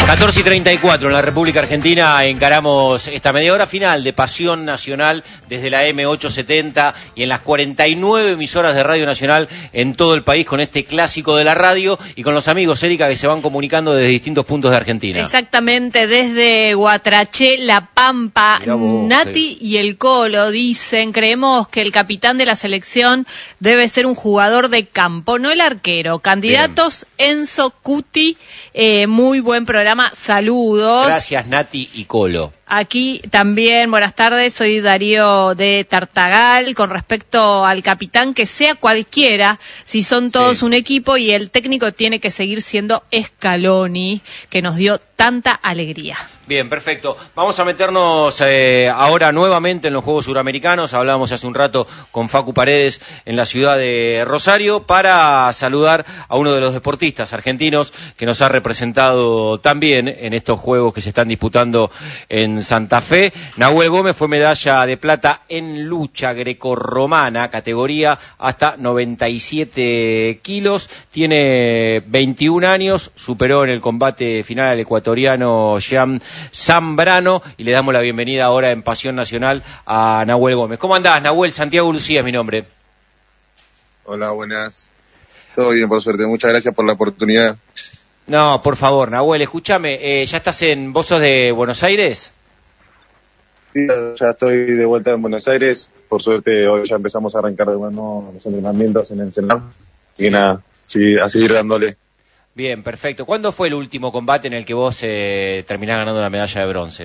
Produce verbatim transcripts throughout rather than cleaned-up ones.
catorce y treinta y cuatro en la República Argentina encaramos esta media hora final de Pasión Nacional desde la eme ochocientos setenta y en las cuarenta y nueve emisoras de Radio Nacional en todo el país con este clásico de la radio y con los amigos, Erika, que se van comunicando desde distintos puntos de Argentina. Exactamente, desde Guatraché, La Pampa, vos, Nati sí. y el Colo dicen, creemos que el capitán de la selección debe ser un jugador de campo, no el arquero. Candidatos, bien. Enzo Cuti, eh, muy buen programa, saludos. Gracias, Nati y Colo. Aquí también, buenas tardes, soy Darío de Tartagal. Con respecto al capitán, que sea cualquiera, si son todos sí. un equipo, y el técnico tiene que seguir siendo Scaloni, que nos dio tanta alegría. Bien, perfecto. Vamos a meternos eh, ahora nuevamente en los Juegos Suramericanos. Hablábamos hace un rato con Facu Paredes en la ciudad de Rosario para saludar a uno de los deportistas argentinos que nos ha representado también en estos Juegos que se están disputando en Santa Fe. Nahuel Gómez fue medalla de plata en lucha grecorromana, categoría hasta noventa y siete kilos. Tiene veintiún años, superó en el combate final al ecuatoriano Jean Zambrano y le damos la bienvenida ahora en Pasión Nacional a Nahuel Gómez. ¿Cómo andás, Nahuel? Santiago Lucía es mi nombre. Hola, buenas. Todo bien, por suerte. Muchas gracias por la oportunidad. No, por favor, Nahuel, escúchame. Eh, ¿Ya estás en... ¿Vos sos de Buenos Aires? Sí, ya estoy de vuelta en Buenos Aires. Por suerte, hoy ya empezamos a arrancar de nuevo los entrenamientos en Ensenada. Y nada, sí, a seguir dándole. Bien, perfecto. ¿Cuándo fue el último combate en el que vos eh, terminás ganando la medalla de bronce?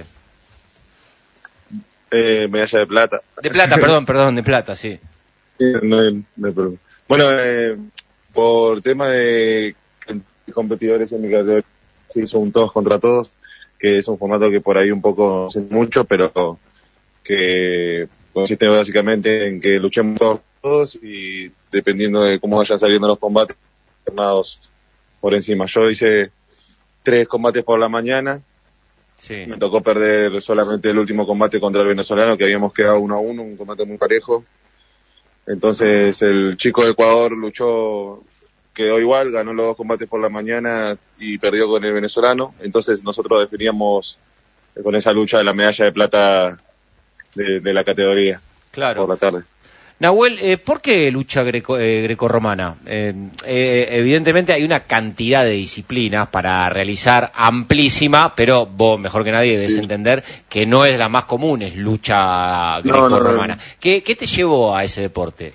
Eh, medalla de plata. De plata, perdón, perdón, de plata, sí. Sí, no, no, no, bueno, eh, por tema de competidores en mi categoría, se hizo un todos contra todos, que es un formato que por ahí un poco no sé mucho, pero que consiste básicamente en que luchemos todos y dependiendo de cómo vayan saliendo los combates, tornados por encima. Yo hice tres combates por la mañana. Sí. Me tocó perder solamente el último combate contra el venezolano, que habíamos quedado uno a uno, un combate muy parejo. Entonces el chico de Ecuador luchó, quedó igual, ganó los dos combates por la mañana y perdió con el venezolano. Entonces nosotros definíamos con esa lucha la medalla de plata de, de la categoría. Claro. Por la tarde. Nahuel, eh, ¿por qué lucha greco, eh, grecorromana? Eh, eh, evidentemente hay una cantidad de disciplinas para realizar amplísima, pero vos mejor que nadie debes sí. entender que no es la más común, es lucha grecorromana. No, no, no. ¿Qué, ¿Qué te llevó a ese deporte?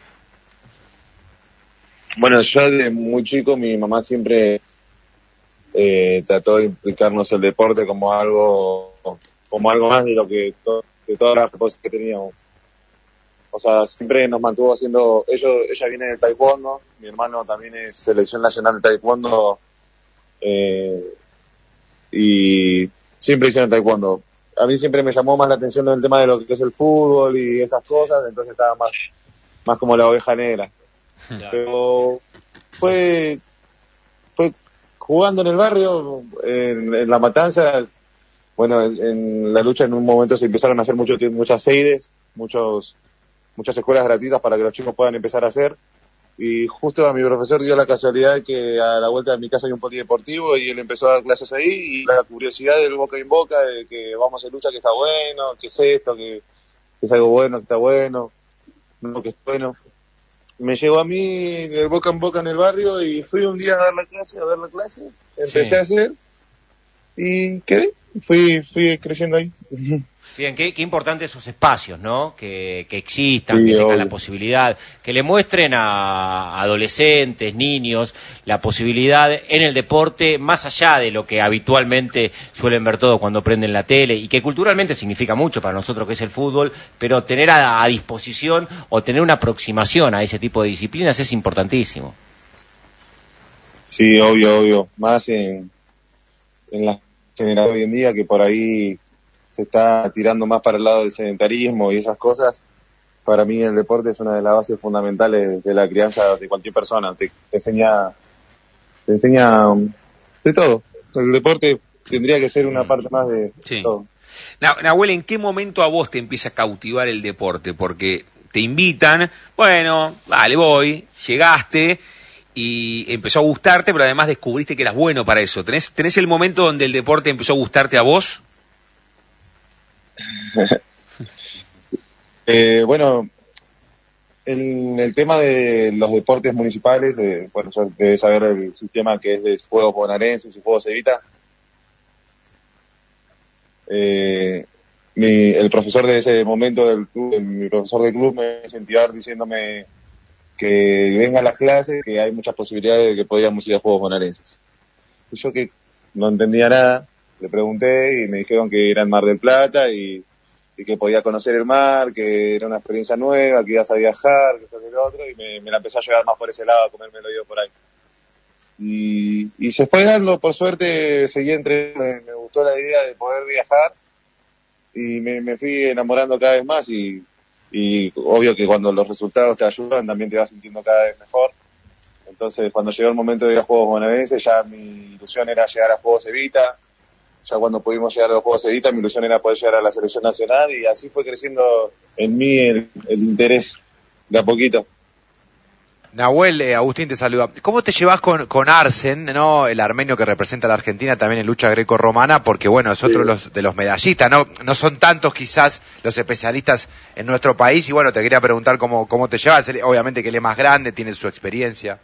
Bueno, yo desde muy chico mi mamá siempre eh, trató de implicarnos el deporte como algo como algo más de lo que to- de todas las cosas que teníamos. O sea, siempre nos mantuvo haciendo, ellos, ella viene del taekwondo, mi hermano también es selección nacional de taekwondo, eh, y siempre hicieron taekwondo. A mí siempre me llamó más la atención el tema de lo que es el fútbol y esas cosas, entonces estaba más, más como la oveja negra. Claro. Pero fue, fue jugando en el barrio, en, en La Matanza, bueno, en, en la lucha en un momento se empezaron a hacer mucho, muchas seides, muchos muchas escuelas gratuitas para que los chicos puedan empezar a hacer, y justo a mi profesor dio la casualidad de que a la vuelta de mi casa hay un polideportivo y él empezó a dar clases ahí, y la curiosidad del boca en boca de que vamos a hacer lucha, que está bueno, que es esto, que, que es algo bueno, que está bueno, no, que es bueno, me llevó a mí del boca en boca en el barrio y fui un día a dar la clase, a dar la clase, empecé sí. a hacer y quedé, fui, fui creciendo ahí. Bien, qué, qué importantes esos espacios, ¿no? Que, que existan, sí, que tengan la posibilidad, que le muestren a adolescentes, niños, la posibilidad en el deporte, más allá de lo que habitualmente suelen ver todos cuando prenden la tele, y que culturalmente significa mucho para nosotros, que es el fútbol, pero tener a, a disposición o tener una aproximación a ese tipo de disciplinas es importantísimo. Sí, obvio, obvio. Más en, en la generación hoy en día, que por ahí se está tirando más para el lado del sedentarismo y esas cosas. Para mí el deporte es una de las bases fundamentales de la crianza de cualquier persona. Te, te enseña, te enseña de todo. El deporte tendría que ser una parte más de sí. todo. Nahuel, ¿en qué momento a vos te empieza a cautivar el deporte? Porque te invitan, bueno, vale, voy, llegaste, y empezó a gustarte, pero además descubriste que eras bueno para eso. ¿Tenés, tenés el momento donde el deporte empezó a gustarte a vos? eh, bueno, en el tema de los deportes municipales, eh, bueno, ya debes saber el sistema que es de juegos bonaerenses y juegos Evita. Eh, mi, el profesor de ese momento del club, mi profesor del club me incentivaba diciéndome que venga a las clases, que hay muchas posibilidades de que podíamos ir a juegos bonaerenses. Y yo que no entendía nada, le pregunté y me dijeron que era en Mar del Plata y, y que podía conocer el mar, que era una experiencia nueva, que ibas a viajar, que esto que lo otro, y me, me la empecé a llevar más por ese lado, a comerme el oído por ahí. Y, y se fue dando, por suerte, seguí entre, me, me gustó la idea de poder viajar y me, me fui enamorando cada vez más y, y obvio que cuando los resultados te ayudan también te vas sintiendo cada vez mejor. Entonces cuando llegó el momento de ir a Juegos Bonaerenses ya mi ilusión era llegar a Juegos Evita, ya cuando pudimos llegar a los Juegos Evita mi ilusión era poder llegar a la selección nacional y así fue creciendo en mí el, el interés de a poquito. Nahuel, eh, Agustín te saluda. ¿Cómo te llevas con, con Arsen, no, el armenio que representa a la Argentina también en lucha greco-romana? Porque bueno, es otro sí. de, los, de los medallistas, ¿no? No son tantos quizás los especialistas en nuestro país y bueno, te quería preguntar cómo, cómo te llevas. Él, obviamente que él es más grande, tiene su experiencia.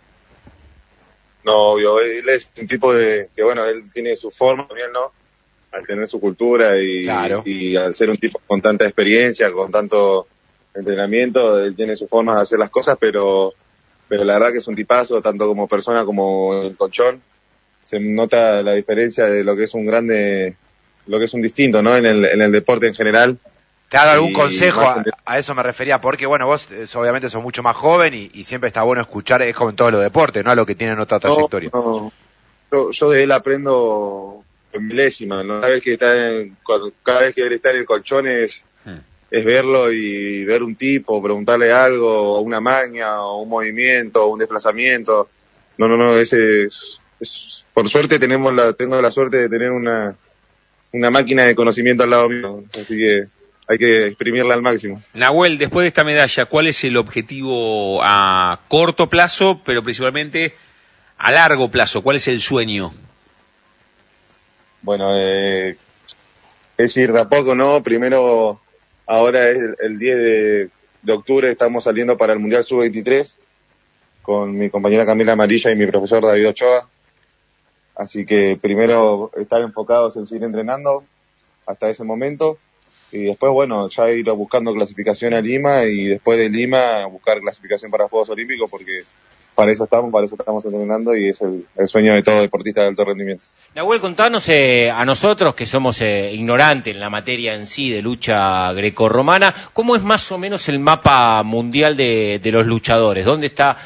No, obvio, él es un tipo de, que bueno, él tiene su forma también, ¿no? Al tener su cultura y, claro. y al ser un tipo con tanta experiencia, con tanto entrenamiento, él tiene su forma de hacer las cosas, pero... pero la verdad que es un tipazo, tanto como persona como el colchón. Se nota la diferencia de lo que es un grande, lo que es un distinto, ¿no? En el, en el deporte en general. ¿Te ha dado algún consejo? A, a eso me refería, porque bueno, vos obviamente sos mucho más joven y, y siempre está bueno escuchar, es como en todos los deportes, ¿no? A lo que tienen otra trayectoria. No, no. Yo, yo de él aprendo en milésima, ¿no? Cada vez que está en, cada vez que él está en el colchón es... es verlo y ver un tipo, preguntarle algo, una maña, o un movimiento, o un desplazamiento. No, no, no, ese es, es, por suerte tenemos la, tengo la suerte de tener una, una máquina de conocimiento al lado mío, así que hay que exprimirla al máximo. Nahuel, después de esta medalla, ¿cuál es el objetivo a corto plazo, pero principalmente a largo plazo? ¿Cuál es el sueño? Bueno, eh, es ir de a poco, ¿no? Primero... Ahora es el, el diez de, de octubre, estamos saliendo para el Mundial sub veintitrés con mi compañera Camila Amarilla y mi profesor David Ochoa. Así que primero estar enfocados en seguir entrenando hasta ese momento y después, bueno, ya ir buscando clasificación a Lima y después de Lima buscar clasificación para Juegos Olímpicos porque para eso estamos, para eso estamos entrenando y es el, el sueño de todo deportista de alto rendimiento. Nahuel, contanos eh, a nosotros que somos eh, ignorantes en la materia en sí de lucha grecorromana, ¿cómo es más o menos el mapa mundial de, de los luchadores? ¿Dónde está